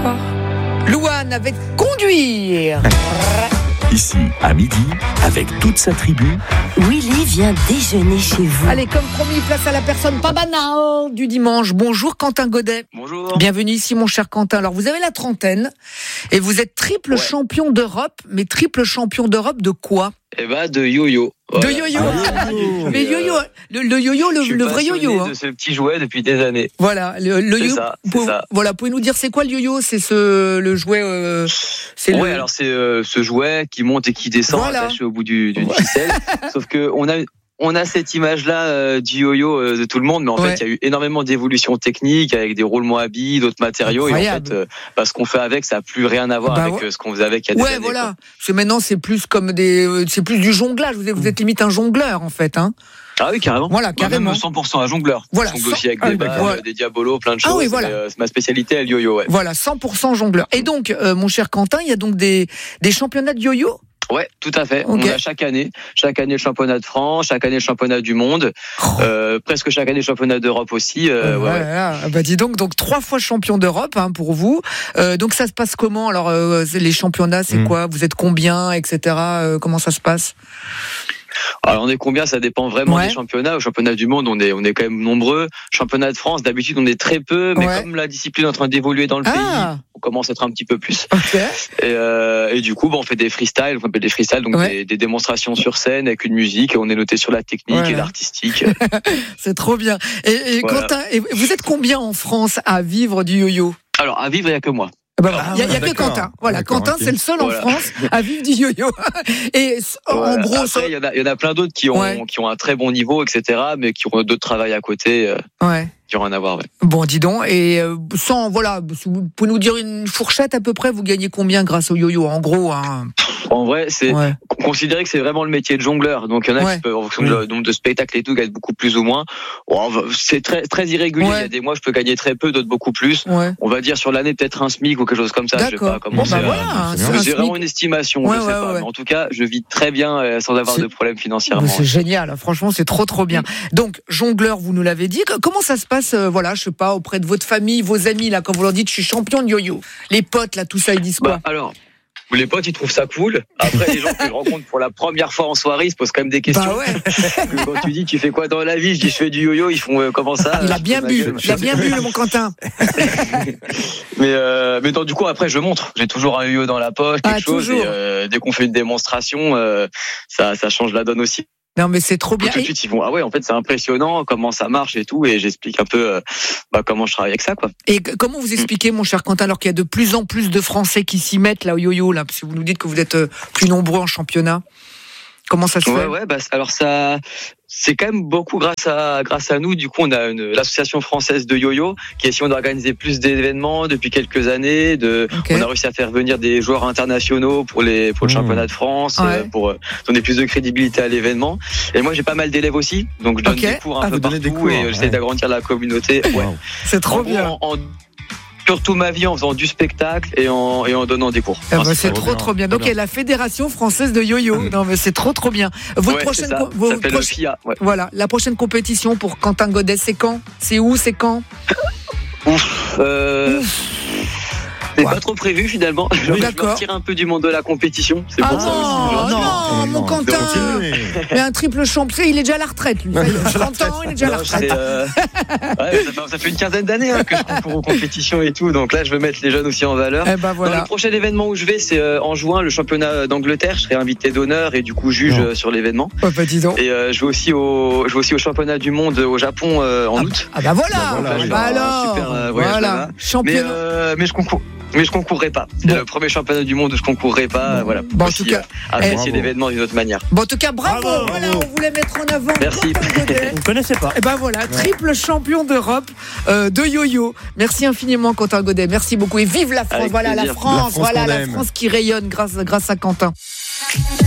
pas. Louane avec Conduire. Ici, à midi, avec toute sa tribu. Willy vient déjeuner chez vous. Allez, comme promis, place à la personne pas banale du dimanche. Bonjour Quentin Godet. Bonjour. Bienvenue ici mon cher Quentin. Alors vous avez la trentaine et vous êtes triple champion d'Europe, mais triple champion d'Europe de quoi ? De yo-yo. De yo-yo. Mais yo-yo, le yo-yo, le vrai yo-yo. De ce petit jouet depuis des années. Voilà, le yo-yo. C'est ça. Voilà, pouvez-nous dire c'est quoi le yo-yo ? C'est le jouet. Alors c'est ce jouet qui monte et qui descend attaché au bout d'une ficelle. Sauf que on a cette image-là du yo-yo de tout le monde, mais en fait, il y a eu énormément d'évolutions techniques avec des roulements à billes, d'autres matériaux. Incroyable. Et en fait, ce qu'on fait avec, ça n'a plus rien à voir avec ce qu'on faisait avec il y a des années. Voilà. Parce que maintenant, c'est plus comme c'est plus du jonglage. Vous êtes limite un jongleur, en fait, hein. Ah oui, carrément. Voilà, carrément. Même 100% un jongleur. Voilà. Je jongle aussi avec des balles, des diabolos, plein de choses. Ah oui, voilà. C'est ma spécialité, le yo-yo, ouais. Voilà, 100% jongleur. Et donc, mon cher Quentin, il y a donc des championnats de yo-yo ? Ouais, tout à fait. Okay. On a chaque année le championnat de France, chaque année le championnat du monde, presque chaque année le championnat d'Europe aussi. Bah dis donc 3 fois champion d'Europe pour vous. Donc ça se passe comment ? Alors les championnats, c'est quoi ? Vous êtes combien, etc. Comment ça se passe ? Alors on est combien ? Ça dépend vraiment des championnats. Au championnat du monde, on est quand même nombreux. Championnat de France, d'habitude on est très peu, mais comme la discipline est en train d'évoluer dans le pays, on commence à être un petit peu plus. Okay. Et du coup, on fait des freestyles, donc des démonstrations sur scène avec une musique. Et on est noté sur la technique et l'artistique. C'est trop bien. Et Quentin, vous êtes combien en France à vivre du yo-yo ? Alors à vivre, il n'y a que moi. Il y a que Quentin. Voilà, Quentin, c'est le seul en France à vivre du yo-yo. Et en gros, après, il y en a plein d'autres qui ont un très bon niveau, etc., mais qui ont d'autres travails à côté. Qui n'ont rien à voir. Bon, dis donc. Et vous pouvez nous dire une fourchette à peu près. Vous gagnez combien grâce au yo-yo ? En gros, En vrai, c'est considérer que c'est vraiment le métier de jongleur. Donc il y en a qui peuvent, en fonction du nombre de spectacles et tout, gagnent beaucoup plus ou moins. C'est très très irrégulier. Il y a des mois je peux gagner très peu, d'autres beaucoup plus. On va dire sur l'année peut-être un SMIC ou quelque chose comme ça. D'accord. Je sais pas comment c'est vraiment une estimation. Je sais pas. Mais en tout cas, je vis très bien sans avoir de problème financièrement. C'est génial. Franchement, c'est trop bien. Donc jongleur, vous nous l'avez dit. Comment ça se passe? Je sais pas, auprès de votre famille, vos amis là, quand vous leur dites je suis champion de yo-yo. Les potes là, tout ça, ils disent quoi? Alors. Les potes, ils trouvent ça cool. Après, les gens que je rencontre pour la première fois en soirée, ils se posent quand même des questions. Quand tu dis, tu fais quoi dans la vie? Je dis, je fais du yo-yo. Ils font, comment ça? Il a bien bu, mon Quentin. Mais donc, du coup, après, je montre. J'ai toujours un yo-yo dans la poche, quelque chose. Et, dès qu'on fait une démonstration, ça change la donne aussi. Non, mais c'est trop bien. Tout de suite, ils vont, en fait, c'est impressionnant comment ça marche et tout. Et j'explique un peu comment je travaille avec ça, quoi. Et comment vous expliquez, mon cher Quentin, alors qu'il y a de plus en plus de Français qui s'y mettent là au yo-yo, là, parce que vous nous dites que vous êtes plus nombreux en championnat. Comment ça se fait? Alors ça, c'est quand même beaucoup grâce à nous. Du coup, on a l'association française de yo-yo qui essaie d'organiser plus d'événements depuis quelques années. On a réussi à faire venir des joueurs internationaux pour le championnat de France, pour donner plus de crédibilité à l'événement. Et moi, j'ai pas mal d'élèves aussi, donc je donne des cours un peu partout et j'essaie d'agrandir la communauté. C'est trop bien. Surtout ma vie en faisant du spectacle et en donnant des cours. C'est trop bien. Donc il y a la Fédération française de yo-yo. Non mais c'est trop bien. Votre prochaine le FIA. Voilà, la prochaine compétition pour Quentin Godet, c'est quand? C'est où? C'est quand? C'est pas trop prévu finalement. Je vais sortir un peu du monde de la compétition. C'est pour ça aussi. Non, mon Quentin. Mais un triple champion, il est déjà à la retraite. Lui. 30 ans, il est déjà à la retraite. Ça fait une quinzaine d'années que je concours aux compétitions et tout. Donc là, je veux mettre les jeunes aussi en valeur. Le prochain événement où je vais, c'est en juin, le championnat d'Angleterre. Je serai invité d'onneur et du coup juge sur l'événement. Dis donc. Et je vais aussi au championnat du monde au Japon en août. Voilà. Championnat. Mais je concourrais pas. C'est le premier championnat du monde où je concourrais pas. Voilà. En tout cas, apprécier l'événement d'une autre manière. En tout cas, bravo. On voulait mettre en avant. Merci. Vous ne connaissez pas. Triple champion d'Europe de yo-yo. Merci infiniment, Quentin Godet. Merci beaucoup et vive la France. Avec plaisir. La France qui rayonne grâce à Quentin.